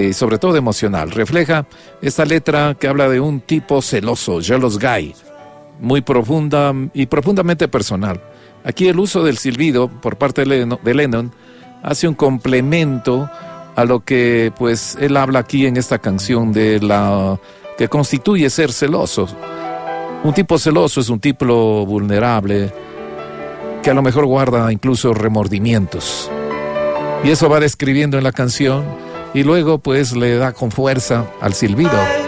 sobre todo emocional. Refleja esta letra que habla de un tipo celoso, jealous guy, muy profunda y profundamente personal. Aquí el uso del silbido por parte de Lennon hace un complemento a lo que pues él habla aquí en esta canción de la que constituye ser celoso. Un tipo celoso es un tipo vulnerable que a lo mejor guarda incluso remordimientos. Y eso va describiendo en la canción y luego pues le da con fuerza al silbido.